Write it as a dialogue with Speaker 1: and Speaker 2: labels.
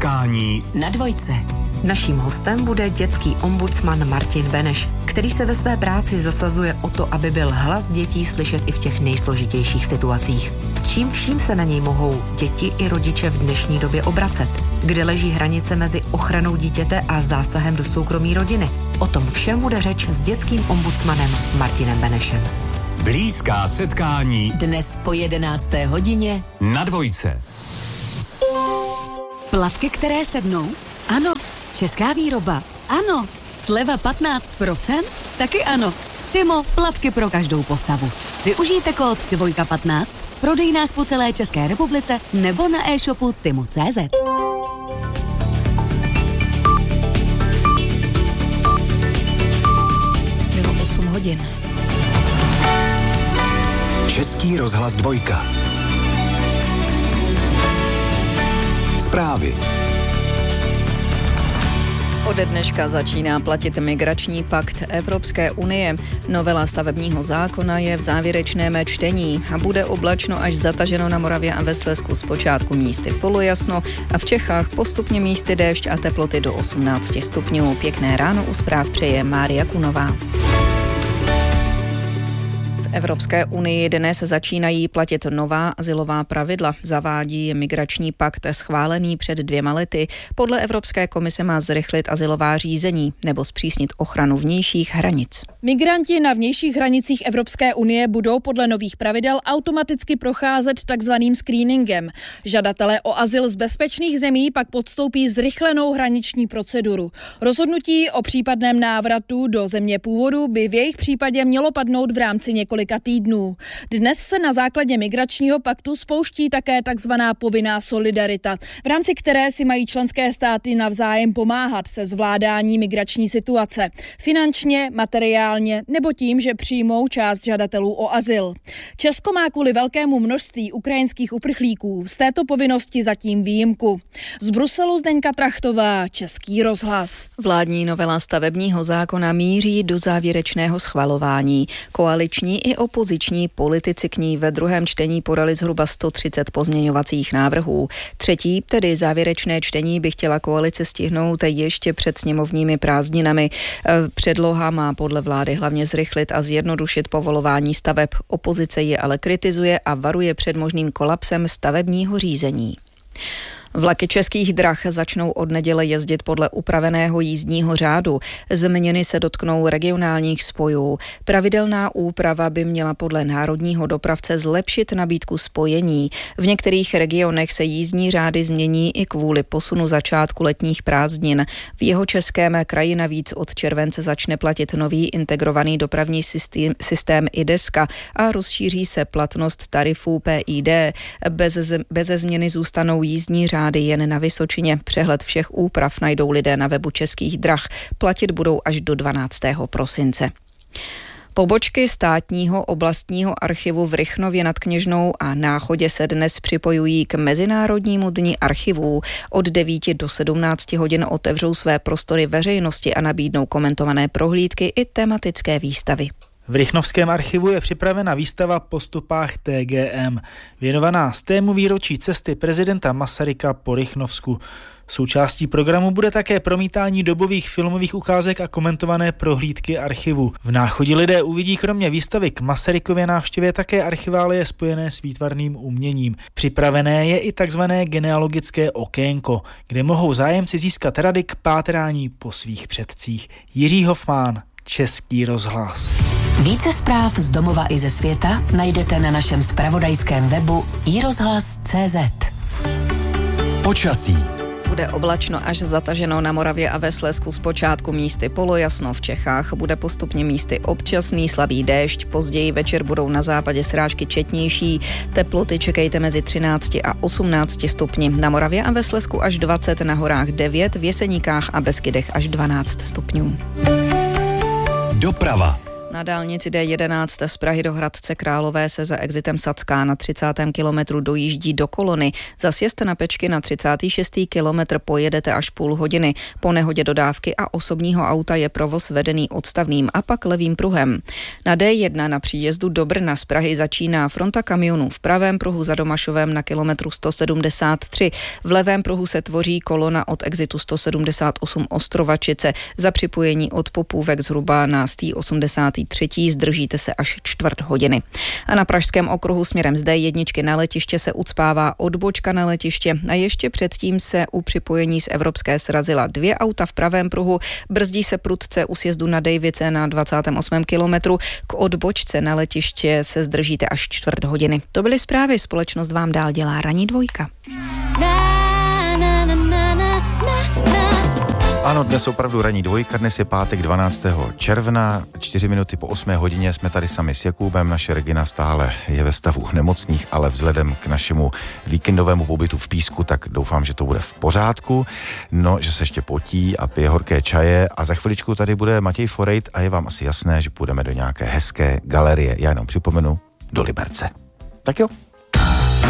Speaker 1: setkání
Speaker 2: na Dvojce. Naším hostem bude dětský ombudsman Martin Beneš, který se ve své práci zasazuje o to, aby byl hlas dětí slyšet i v těch nejsložitějších situacích. S čím vším se na něj mohou děti i rodiče v dnešní době obracet? Kde leží hranice mezi ochranou dítěte a zásahem do soukromí rodiny? O tom všem bude řeč s dětským ombudsmanem Martinem Benešem.
Speaker 1: Blízká setkání
Speaker 2: Dnes po 11. hodině
Speaker 1: na Dvojce.
Speaker 3: Plavky, které sednou? Ano. Česká výroba? Ano. Sleva 15%? Taky ano. Tymo, plavky pro každou postavu. Využijte kód DVOJKA15 v prodejnách po celé České republice nebo na e-shopu tymo.cz.
Speaker 4: Bylo 8 hodin.
Speaker 1: Český rozhlas Dvojka. Zprávy.
Speaker 4: Ode dneška začíná platit migrační pakt Evropské unie. Novela stavebního zákona je v závěrečném čtení a bude oblačno až zataženo na Moravě a ve Slezsku zpočátku místy polojasno a v Čechách postupně místy déšť a teploty do 18 stupňů. Pěkné ráno u zpráv přeje Mária Kunová. V Evropské unii dnes začínají platit nová azylová pravidla. Zavádí migrační pakt schválený před 2 lety. Podle Evropské komise má zrychlit azylová řízení nebo zpřísnit ochranu vnějších hranic.
Speaker 5: Migranti na vnějších hranicích Evropské unie budou podle nových pravidel automaticky procházet takzvaným screeningem. Žadatelé o azyl z bezpečných zemí pak podstoupí zrychlenou hraniční proceduru. Rozhodnutí o případném návratu do země původu by v jejich případě mělo padnout v rámci několika týdnů. Dnes se na základě migračního paktu spouští také takzvaná povinná solidarita, v rámci které si mají členské státy navzájem pomáhat se zvládání migrační situace. Finančně, materiálně nebo tím, že přijmou část žadatelů o azyl. Česko má kvůli velkému množství ukrajinských uprchlíků z této povinnosti zatím výjimku. Z Bruselu Zdeňka Trachtová, Český rozhlas.
Speaker 4: Vládní novela stavebního zákona míří do závěrečného schvalování. Koaliční i opoziční politici k ní ve druhém čtení podali zhruba 130 pozměňovacích návrhů. Třetí, tedy závěrečné čtení, by chtěla koalice stihnout ještě před sněmovními prázdninami. Předloha má podle vlády hlavně zrychlit a zjednodušit povolování staveb. Opozice je ale kritizuje a varuje před možným kolapsem stavebního řízení. Vlaky Českých drah začnou od neděle jezdit podle upraveného jízdního řádu. Změny se dotknou regionálních spojů. Pravidelná úprava by měla podle národního dopravce zlepšit nabídku spojení. V některých regionech se jízdní řády změní i kvůli posunu začátku letních prázdnin. V Jihočeském kraji navíc od července začne platit nový integrovaný dopravní systém IDESKA a rozšíří se platnost tarifů PID. Beze změny zůstanou jízdní řády jen na Vysočině. Přehled všech úprav najdou lidé na webu Českých drah. Platit budou až do 12. prosince. Pobočky státního oblastního archivu v Rychnově nad Kněžnou a Náchodě se dnes připojují k Mezinárodnímu dni archivů. Od 9 do 17 hodin otevřou své prostory veřejnosti a nabídnou komentované prohlídky i tematické výstavy.
Speaker 6: V Rychnovském archivu je připravena výstava Po stopách TGM, věnovaná 100. výročí cesty prezidenta Masaryka po Rychnovsku. Součástí programu bude také promítání dobových filmových ukázek a komentované prohlídky archivu. V Náchodě lidé uvidí kromě výstavy k Masarykově návštěvě také archiválie spojené s výtvarným uměním. Připravené je i takzvané genealogické okénko, kde mohou zájemci získat rady k pátrání po svých předcích. Jiří Hofmann, Český rozhlas.
Speaker 2: Více zpráv z domova i ze světa najdete na našem zpravodajském webu iRozhlas.cz.
Speaker 1: Počasí.
Speaker 4: Bude oblačno až zataženo na Moravě a ve Slezsku zpočátku místy polojasno. V Čechách bude postupně místy občasný slabý déšť, později večer budou na západě srážky četnější. Teploty čekejte mezi 13 a 18 stupni. Na Moravě a ve Slezsku až 20, na horách 9, v Jeseníkách a Beskydech až 12 stupňů.
Speaker 1: Doprava.
Speaker 4: Na dálnici D11 z Prahy do Hradce Králové se za exitem Sacká na 30. kilometru dojíždí do kolony. Za sjezd na Pečky na 36. kilometr pojedete až půl hodiny. Po nehodě dodávky a osobního auta je provoz vedený odstavným a pak levým pruhem. Na D1 na příjezdu do Brna z Prahy začíná fronta kamionů v pravém pruhu za Domašovem na kilometru 173. V levém pruhu se tvoří kolona od exitu 178 Ostrovačice. Za připojení od Popůvek zhruba na 183. zdržíte se až čtvrt hodiny. A na Pražském okruhu směrem z D1 na letiště se ucpává odbočka na letiště a ještě předtím se u připojení z Evropské srazila 2 auta v pravém pruhu, brzdí se prudce u sjezdu na Dejvice na 28. kilometru, k odbočce na letiště se zdržíte až čtvrt hodiny. To byly zprávy, společnost vám dál dělá ranní dvojka.
Speaker 7: Ano, dnes opravdu ranní dvojka, dnes je pátek 12. června, 4 minuty po 8 hodině jsme tady sami s Jakubem, naše Regina stále je ve stavu nemocných, ale vzhledem k našemu víkendovému pobytu v Písku, tak doufám, že to bude v pořádku, no, že se ještě potí a pije horké čaje a za chviličku tady bude Matěj Forejt a je vám asi jasné, že půjdeme do nějaké hezké galerie, já jenom připomenu, do Liberce. Tak jo.